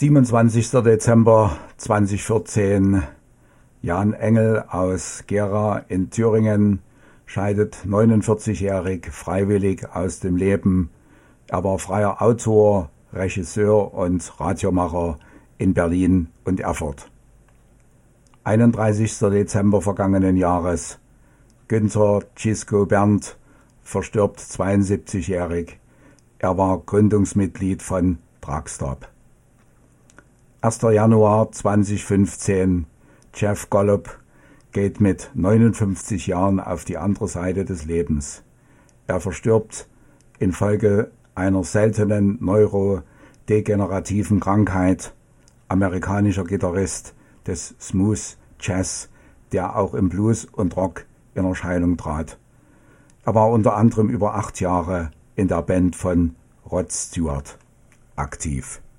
27. Dezember 2014. Jan Engel aus Gera in Thüringen scheidet 49-jährig freiwillig aus dem Leben. Er war freier Autor, Regisseur und Radiomacher in Berlin und Erfurt. 31. Dezember vergangenen Jahres. Günther Tschisko Berndt verstirbt 72-jährig. Er war Gründungsmitglied von Dragstab. 1. Januar 2015. Jeff Gollob geht mit 59 Jahren auf die andere Seite des Lebens. Er verstirbt infolge einer seltenen neurodegenerativen Krankheit, amerikanischer Gitarrist des Smooth Jazz, der auch im Blues und Rock in Erscheinung trat. Er war unter anderem über 8 Jahre in der Band von Rod Stewart aktiv.